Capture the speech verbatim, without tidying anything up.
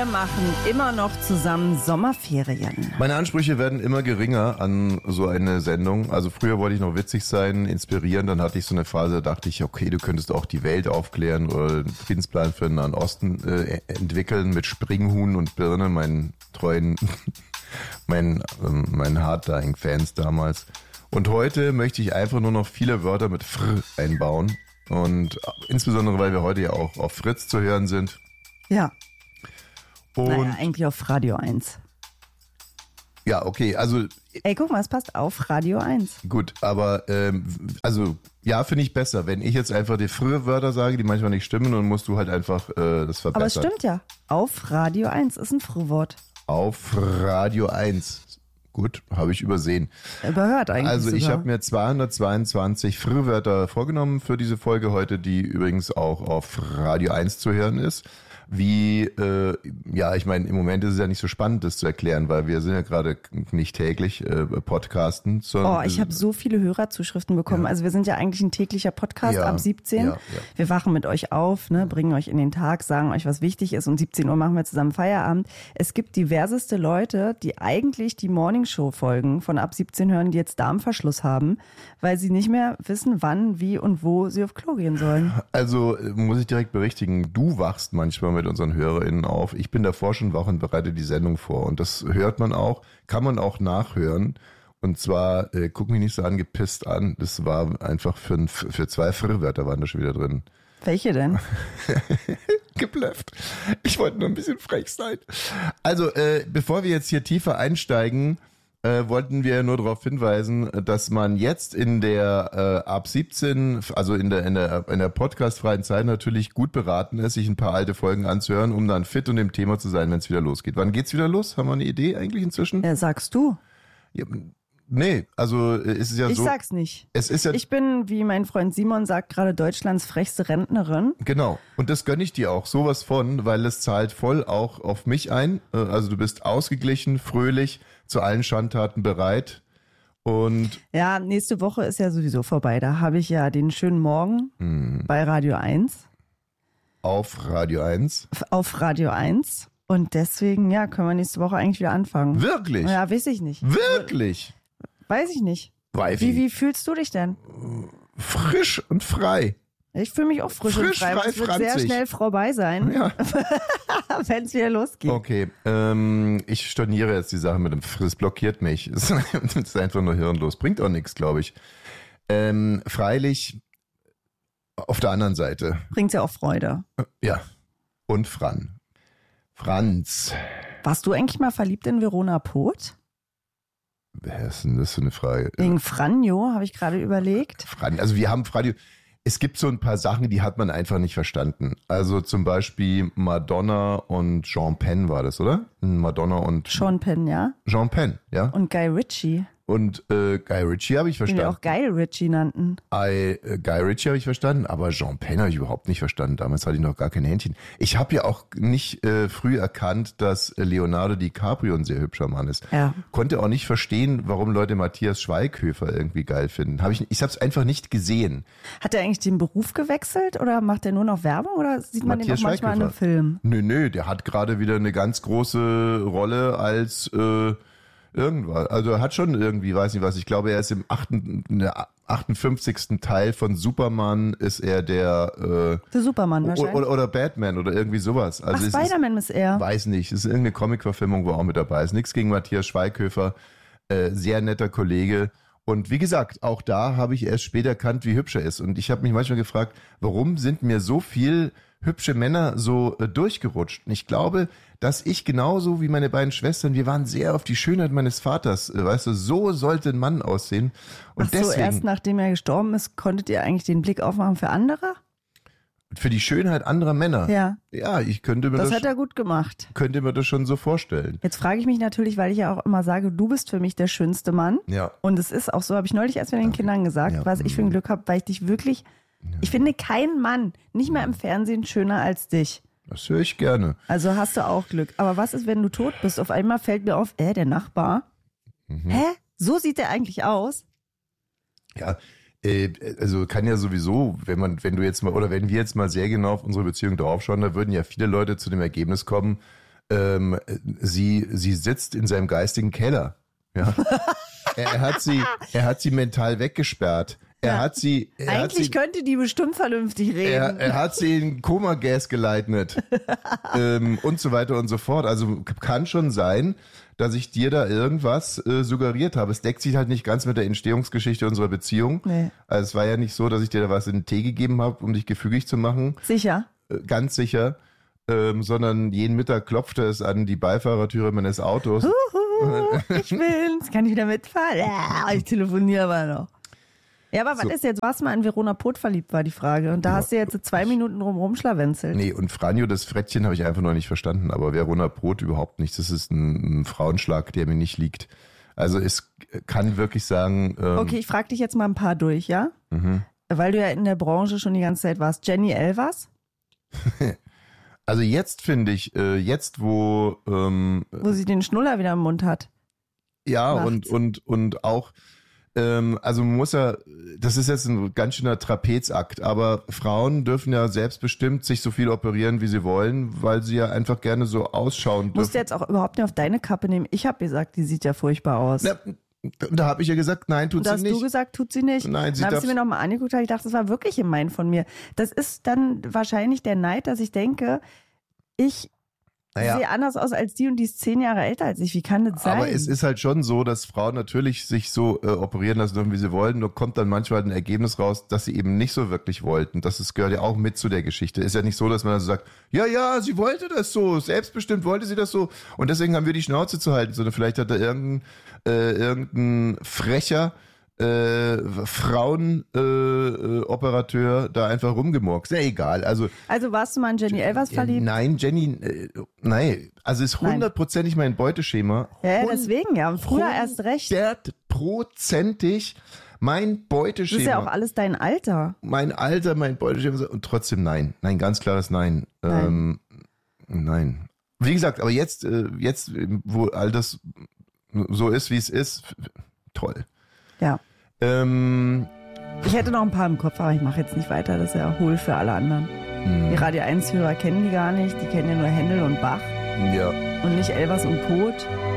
Wir machen immer noch zusammen Sommerferien. Meine Ansprüche werden immer geringer an so eine Sendung. Also früher wollte ich noch witzig sein, inspirieren. Dann hatte ich so eine Phase, da dachte ich, okay, du könntest auch die Welt aufklären oder einen Friedensplan für den Nahen Osten äh, entwickeln mit Springhuhn und Birne, meinen treuen, meinen, ähm, meinen Hard-Dying-Fans damals. Und heute möchte ich einfach nur noch viele Wörter mit Fr einbauen. Und insbesondere, weil wir heute ja auch auf Fritz zu hören sind. Ja. Und naja, eigentlich auf Radio eins. Ja, okay, also... Ey, guck mal, es passt auf Radio eins. Gut, aber ähm, also ja, finde ich besser, wenn ich jetzt einfach die frühe Wörter sage, die manchmal nicht stimmen, dann musst du halt einfach äh, das verbessern. Aber es stimmt ja. Auf Radio eins ist ein Frühwort. Auf Radio eins. Gut, habe ich übersehen. Überhört eigentlich Also ich sogar. habe mir zweihundertzweiundzwanzig Frühwörter vorgenommen für diese Folge heute, die übrigens auch auf Radio eins zu hören ist. Wie, äh, ja, ich meine, im Moment ist es ja nicht so spannend, das zu erklären, weil wir sind ja gerade nicht täglich äh, podcasten. Sondern Oh, ich habe so viele Hörerzuschriften bekommen. Ja. Also wir sind ja eigentlich ein täglicher Podcast Ja, ab siebzehn. ja, ja. Wir wachen mit euch auf, ne, bringen euch in den Tag, sagen euch, was wichtig ist. Um siebzehn Uhr machen wir zusammen Feierabend. Es gibt diverseste Leute, die eigentlich die Morningshow-Folgen von ab siebzehn hören, die jetzt Darmverschluss haben, weil sie nicht mehr wissen, wann, wie und wo sie auf Klo gehen sollen. Also äh, muss ich direkt berichtigen, du wachst manchmal mit unseren HörerInnen auf. Ich bin davor schon wach und bereite die Sendung vor. Und das hört man auch, kann man auch nachhören. Und zwar, äh, guck mich nicht so angepisst an, das war einfach für, ein, für zwei Frühwörter waren da schon wieder drin. Welche denn? Geblufft. Ich wollte nur ein bisschen frech sein. Also, äh, bevor wir jetzt hier tiefer einsteigen, äh, wollten wir nur darauf hinweisen, dass man jetzt in der äh, ab siebzehn, also in der in der in der podcastfreien Zeit natürlich gut beraten ist, sich ein paar alte Folgen anzuhören, um dann fit und im Thema zu sein, wenn es wieder losgeht. Wann geht's wieder los? Haben wir eine Idee eigentlich inzwischen? Ja, sagst du. Ja, nee, also äh, ist es ja Ich so. sag's nicht. Es ist ja Ich bin, wie mein Freund Simon sagt, gerade Deutschlands frechste Rentnerin. Genau. Und das gönne ich dir auch sowas von, weil es zahlt voll auch auf mich ein. Äh, Also du bist ausgeglichen, fröhlich, zu allen Schandtaten bereit. Und Ja, nächste Woche ist ja sowieso vorbei. Da habe ich ja den schönen Morgen mh, bei Radio eins, auf Radio eins. auf Radio eins. Und deswegen, ja, können wir nächste Woche eigentlich wieder anfangen. Wirklich? Ja, weiß ich nicht. Wirklich? Weiß ich nicht. Wifi. Wie, wie fühlst du dich denn? Frisch und frei. Ich fühle mich auch frisch, und Frisch, frei. frei, Es wird sehr franzig. schnell vorbei sein, Ja. wenn es wieder losgeht. Okay, ähm, ich storniere jetzt die Sache mit dem Friss, blockiert mich. Es ist einfach nur hirnlos. Bringt auch nichts, glaube ich. Ähm, freilich, auf der anderen Seite, Bringt ja auch Freude. ja, und Fran. Franz. Warst du eigentlich mal verliebt in Verona Poth? Wer ist denn das für eine Frage? Wegen Franjo, habe ich gerade überlegt. Fran, also wir haben Radio. Es gibt so ein paar Sachen, die hat man einfach nicht verstanden. Also zum Beispiel Madonna und Sean Penn war das, oder? Madonna und Sean Penn, ja? Sean Penn, ja. Und Guy Ritchie, Und äh, Guy Ritchie habe ich den wir verstanden. auch Guy Ritchie nannten. I, äh, Guy Ritchie habe ich verstanden, aber Sean Penn habe ich überhaupt nicht verstanden. Damals hatte ich noch gar kein Händchen. Ich habe ja auch nicht äh, früh erkannt, dass Leonardo DiCaprio ein sehr hübscher Mann ist. Ja. Konnte auch nicht verstehen, warum Leute Matthias Schweighöfer irgendwie geil finden. Hab ich ich habe es einfach nicht gesehen. Hat er eigentlich den Beruf gewechselt oder macht er nur noch Werbung oder sieht man Matthias den auch manchmal in einem Schweighöfer. Film? Nö, nö, der hat gerade wieder eine ganz große Rolle als äh, irgendwas. Also er hat schon irgendwie, weiß nicht was, ich glaube, er ist im achten, in der achtundfünfzigsten Teil von Superman ist er der äh, Der Superman wahrscheinlich. oder, oder Batman oder irgendwie sowas. Also Ach, es ist, Spider-Man ist er. weiß nicht, es ist irgendeine Comic-Verfilmung, wo er auch mit dabei ist. Nichts gegen Matthias Schweighöfer, äh, sehr netter Kollege. Und wie gesagt, auch da habe ich erst später erkannt, wie hübsch er ist. Und ich habe mich manchmal gefragt, warum sind mir so viel hübsche Männer so äh, durchgerutscht? Und ich glaube, dass ich genauso wie meine beiden Schwestern, wir waren sehr auf die Schönheit meines Vaters. Äh, weißt du, so sollte ein Mann aussehen. Und Ach so, deswegen, erst nachdem er gestorben ist, konntet ihr eigentlich den Blick aufmachen für andere? für die Schönheit anderer Männer. Ja, Ja, ich könnte mir das das, hat er gut gemacht. könnte mir das schon so vorstellen. Jetzt frage ich mich natürlich, weil ich ja auch immer sage, du bist für mich der schönste Mann. Ja. Und es ist auch so, habe ich neulich erst mit den Kindern gesagt, Ja. was ich für ein Glück habe, weil ich dich wirklich, ich finde keinen Mann, nicht mehr im Fernsehen, schöner als dich. Das höre ich gerne. Also hast du auch Glück. Aber was ist, wenn du tot bist? Auf einmal fällt mir auf, äh, der Nachbar. Mhm. Hä? So sieht der eigentlich aus? Ja, äh, also kann ja sowieso, wenn man, wenn du jetzt mal, oder wenn wir jetzt mal sehr genau auf unsere Beziehung draufschauen, da würden ja viele Leute zu dem Ergebnis kommen, ähm, sie, sie sitzt in seinem geistigen Keller. Ja. er, er, hat sie, er hat sie mental weggesperrt. Er Ja. hat sie. Er Eigentlich hat sie, könnte die bestimmt vernünftig er, reden. er hat sie in Koma-Gas geleitet. ähm, und so weiter und so fort. Also kann schon sein, dass ich dir da irgendwas äh, suggeriert habe. Es deckt sich halt nicht ganz mit der Entstehungsgeschichte unserer Beziehung. Nee. Also es war ja nicht so, dass ich dir da was in den Tee gegeben habe, um dich gefügig zu machen. Sicher? Äh, ganz sicher. Ähm, sondern jeden Mittag klopfte es an die Beifahrertüre meines Autos. Huhu, ich bin's. Kann ich wieder mitfahren? Ja, ich telefoniere aber noch. Ja, aber was So. ist jetzt? Warst du mal in Verona Pot verliebt, war die Frage. Und da Ja. hast du jetzt so zwei Minuten drum rumschlawenzelt. Nee, und Franjo, das Frettchen habe ich einfach noch nicht verstanden, aber Verona Brot überhaupt nicht. Das ist ein, ein Frauenschlag, der mir nicht liegt. Also es kann wirklich sagen... Ähm, Okay, ich frage dich jetzt mal ein paar durch, ja? Mhm. Weil du ja in der Branche schon die ganze Zeit warst. Jenny Elvers, Also jetzt finde ich, äh, jetzt wo... Ähm, wo sie den Schnuller wieder im Mund hat. ja, macht's. und, und, und auch... Ähm, also man muss ja, das ist jetzt ein ganz schöner Trapezakt, aber Frauen dürfen ja selbstbestimmt sich so viel operieren, wie sie wollen, weil sie ja einfach gerne so ausschauen Musst du dürfen. jetzt auch überhaupt nicht auf deine Kappe nehmen. Ich habe gesagt, die sieht ja furchtbar aus. Na, da habe ich ja gesagt, nein, tut Und da sie hast nicht. du gesagt, tut sie nicht. Nein, sie Dann habe ich darf- sie mir nochmal angeguckt, weil ich dachte, das war wirklich gemein von mir. Das ist dann wahrscheinlich der Neid, dass ich denke, ich Naja. sehe anders aus als die und die ist zehn Jahre älter als ich. Wie kann das sein? Aber es ist halt schon so, dass Frauen natürlich sich so äh, operieren lassen dürfen, wie sie wollen. Nur kommt dann manchmal ein Ergebnis raus, dass sie eben nicht so wirklich wollten. Das ist, gehört ja auch mit zu der Geschichte. Ist ja nicht so, dass man dann so sagt, ja, ja, sie wollte das so, selbstbestimmt wollte sie das so. Und deswegen haben wir die Schnauze zu halten. Sondern vielleicht hat da irgendein, äh, irgendein frecher äh, Frauenoperateur äh, da einfach rumgemurkst. Ja, egal. Also Also warst du mal in Jenny Elvers äh, verliebt? nein, Jenny, äh, nein. Also ist Nein. hundertprozentig mein Beuteschema. Ja, ja, deswegen ja. Und früher erst recht. Hundertprozentig mein Beuteschema. Das ist ja auch alles dein Alter. Mein Alter, mein Beuteschema. Und trotzdem nein. Nein, ganz klares Nein. Nein. Ähm, nein. Wie gesagt, aber jetzt, äh, jetzt, wo all das so ist, wie es ist, toll. Ja. Ähm, Ich hätte noch ein paar im Kopf, aber ich mache jetzt nicht weiter. Das ist ja hohl für alle anderen. Die Radio eins Hörer kennen die gar nicht. Die kennen ja nur Händel und Bach ja. und nicht Elvers und Pot.